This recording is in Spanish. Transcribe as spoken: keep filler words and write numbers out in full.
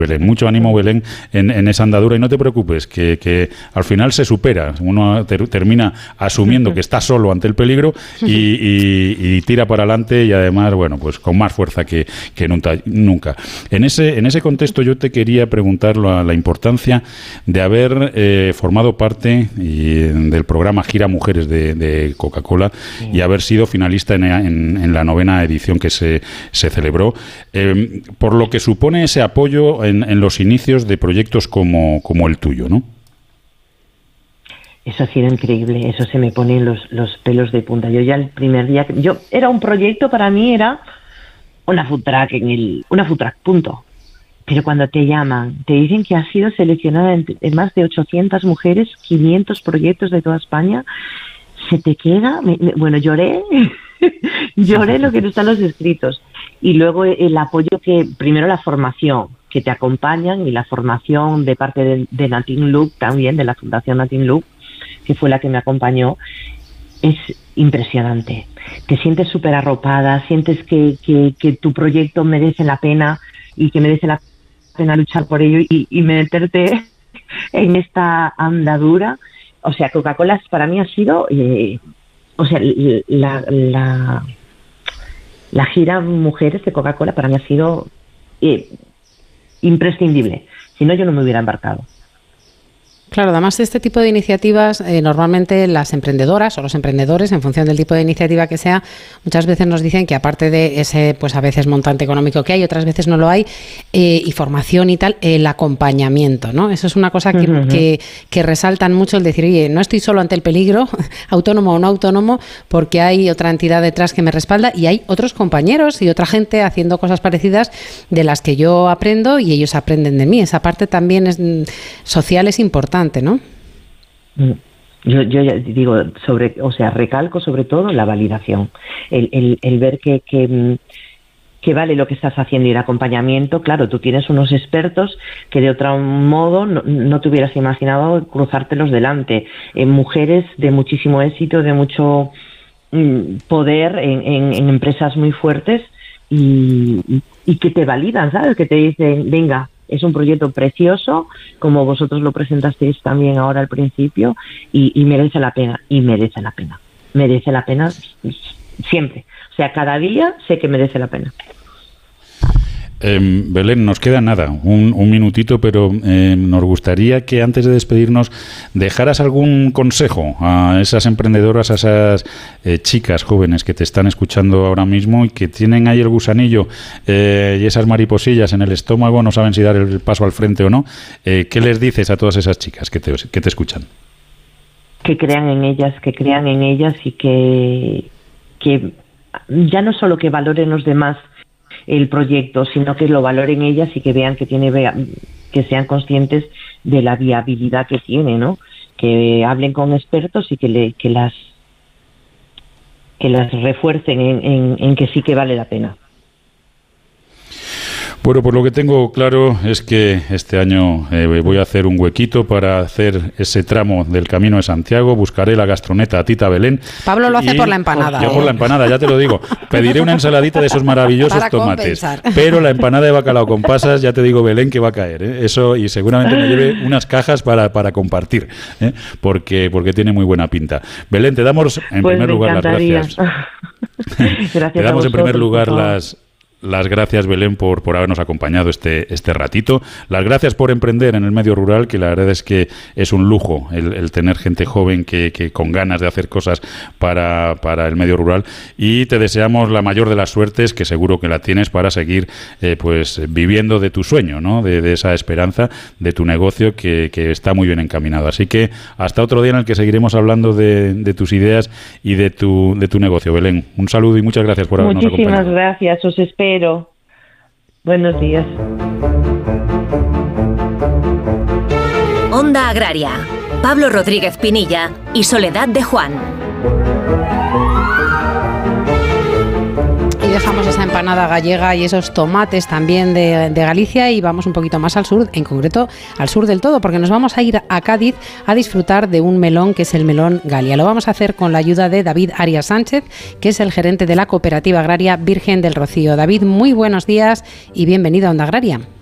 Belén. Mucho ánimo, Belén, en, en esa andadura, y no te preocupes, que, que al final se supera. Uno ter, termina asumiendo que está solo ante el peligro y, y, y tira para adelante, y además, bueno, pues con más fuerza que, que nunca. En ese, en ese contexto yo te quería preguntar la, la importancia de haber eh, formado parte y, del programa Gira Mujeres de, de Coca-Cola, sí, y haber sido finalista en, en, en la novena edición que se, se celebró, eh, por lo que supone ese apoyo en, en los inicios de proyectos como, como el tuyo, ¿no? Eso ha sido increíble, eso se me ponen los, los pelos de punta. Yo ya el primer día, yo era un proyecto, para mí era una food truck, en el, una food truck, punto. Pero cuando te llaman, te dicen que has sido seleccionada en, en más de ochocientas mujeres, quinientos proyectos de toda España, se te queda, me, me, bueno, lloré, lloré lo que no están los escritos. Y luego el apoyo que, primero la formación, que te acompañan, y la formación de parte de, de Natin Look también, de la Fundación Natin Look, que fue la que me acompañó, es impresionante. Te sientes súper arropada, sientes que, que, que tu proyecto merece la pena y que merece la pena luchar por ello y, y meterte en esta andadura. O sea, Coca-Cola para mí ha sido, eh, o sea, la, la, la gira Mujeres de Coca-Cola para mí ha sido eh, imprescindible. Si no, yo no me hubiera embarcado. Claro, además de este tipo de iniciativas, eh, normalmente las emprendedoras o los emprendedores, en función del tipo de iniciativa que sea, muchas veces nos dicen que aparte de ese, pues a veces montante económico que hay, otras veces no lo hay, eh, y formación y tal, el acompañamiento, ¿no? Eso es una cosa que, uh-huh. que, que resaltan mucho, el decir, oye, no estoy solo ante el peligro, autónomo o no autónomo, porque hay otra entidad detrás que me respalda y hay otros compañeros y otra gente haciendo cosas parecidas de las que yo aprendo y ellos aprenden de mí. Esa parte también es social, es importante, ¿no? Yo, yo ya digo, sobre, o sea, recalco sobre todo la validación, el, el, el ver que, que, que vale lo que estás haciendo, y el acompañamiento. Claro, tú tienes unos expertos que de otro modo no, no te hubieras imaginado cruzártelos delante, en mujeres de muchísimo éxito, de mucho mm, poder en, en, en empresas muy fuertes, y, y que te validan, ¿sabes? Que te dicen, venga, es un proyecto precioso, como vosotros lo presentasteis también ahora al principio, y, y merece la pena, y merece la pena. Merece la pena siempre. O sea, cada día sé que merece la pena. Eh, Belén, nos queda nada, un, un minutito, pero eh, nos gustaría que antes de despedirnos dejaras algún consejo a esas emprendedoras, a esas eh, chicas jóvenes que te están escuchando ahora mismo y que tienen ahí el gusanillo eh, y esas mariposillas en el estómago, no saben si dar el paso al frente o no. Eh, ¿Qué les dices a todas esas chicas que te, que te escuchan? Que crean en ellas, que crean en ellas y que, que ya no solo que valoren los demás el proyecto, sino que lo valoren ellas y que vean que tiene, que sean conscientes de la viabilidad que tiene, ¿no? Que hablen con expertos y que le, que las que las refuercen en, en, en que sí que vale la pena. Bueno, por lo que tengo claro es que este año eh, voy a hacer un huequito para hacer ese tramo del Camino de Santiago. Buscaré la gastroneta a Tita Belén. Pablo lo hace por la empanada. Yo ¿eh? por la empanada, ya te lo digo. Pediré una ensaladita de esos maravillosos para tomates. Compensar. Pero la empanada de bacalao con pasas, ya te digo, Belén, que va a caer, ¿eh? Eso, y seguramente me lleve unas cajas para, para compartir, ¿eh? porque, porque tiene muy buena pinta. Belén, te damos en pues primer lugar encantaría. las gracias. Gracias te damos en primer lugar las... Las gracias, Belén, por, por habernos acompañado este, este ratito. Las gracias por emprender en el medio rural, que la verdad es que es un lujo el, el tener gente joven que, que con ganas de hacer cosas para, para el medio rural. Y te deseamos la mayor de las suertes, que seguro que la tienes, para seguir eh, pues viviendo de tu sueño, ¿no? De, de esa esperanza, de tu negocio que, que está muy bien encaminado. Así que hasta otro día en el que seguiremos hablando de, de tus ideas y de tu, de tu negocio. Belén, un saludo y muchas gracias por habernos Muchísimas acompañado. Muchísimas gracias, os espero. Buenos días. Onda Agraria. Pablo Rodríguez Pinilla y Soledad de Juan. Y dejamos esa empanada gallega y esos tomates también de, de Galicia y vamos un poquito más al sur, en concreto al sur del todo, porque nos vamos a ir a Cádiz a disfrutar de un melón que es el melón Galia. Lo vamos a hacer con la ayuda de David Arias Sánchez, que es el gerente de la Cooperativa Agraria Virgen del Rocío. David, muy buenos días y bienvenido a Onda Agraria.